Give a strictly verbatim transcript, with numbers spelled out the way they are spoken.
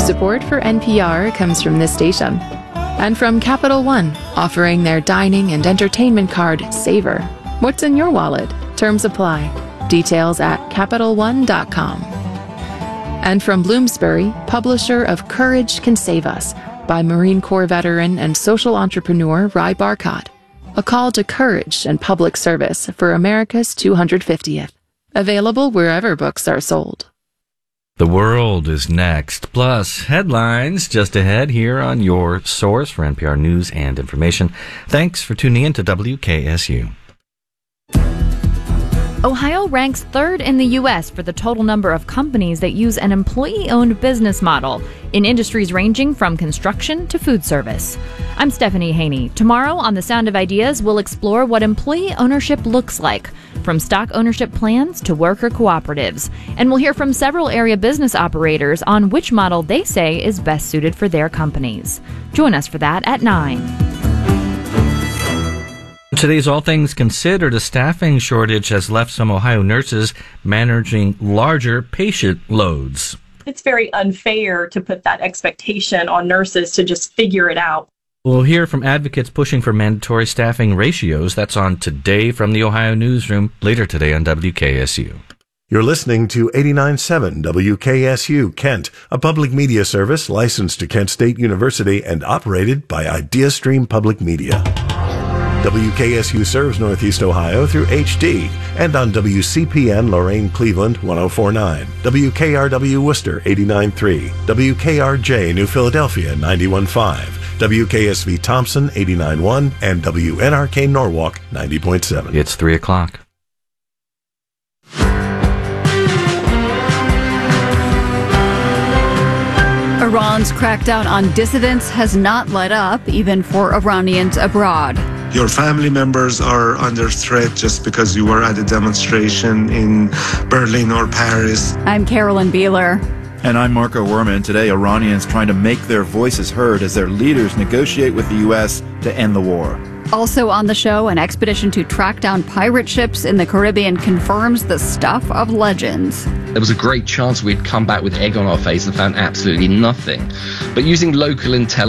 Support for N P R comes from this station and from Capital One, offering their dining and entertainment card, Savor. What's in your wallet? Terms apply. Details at capital one dot com. And from Bloomsbury, publisher of Courage Can Save Us by Marine Corps veteran and social entrepreneur Ry Barcott. A call to courage and public service for America's two hundred fiftieth. Available wherever books are sold. The world is next, plus headlines just ahead here on your source for N P R news and information. Thanks for tuning in to W K S U. Ohio ranks third in the U S for the total number of companies that use an employee-owned business model in industries ranging from construction to food service. I'm Stephanie Haney. Tomorrow on The Sound of Ideas, we'll explore what employee ownership looks like, from stock ownership plans to worker cooperatives. And we'll hear from several area business operators on which model they say is best suited for their companies. Join us for that at nine. Today's All Things Considered, a staffing shortage has left some Ohio nurses managing larger patient loads. It's very unfair to put that expectation on nurses to just figure it out. We'll hear from advocates pushing for mandatory staffing ratios. That's on Today from the Ohio Newsroom, later today on W K S U. You're listening to eighty-nine point seven W K S U Kent, a public media service licensed to Kent State University and operated by IdeaStream Public Media. W K S U serves Northeast Ohio through H D and on W C P N Lorain Cleveland one oh four point nine, W K R W Worcester eighty-nine point three, W K R J New Philadelphia ninety-one point five, W K S V Thompson eighty-nine point one, and W N R K Norwalk ninety point seven. It's three o'clock. Iran's crackdown on dissidents has not let up, even for Iranians abroad. Your family members are under threat just because you were at a demonstration in Berlin or Paris. I'm Carolyn Beeler. And I'm Marco Werman. Today, Iranians trying to make their voices heard as their leaders negotiate with the U S to end the war. Also on the show, an expedition to track down pirate ships in the Caribbean confirms the stuff of legends. There was a great chance we'd come back with egg on our face and found absolutely nothing. But using local intelligence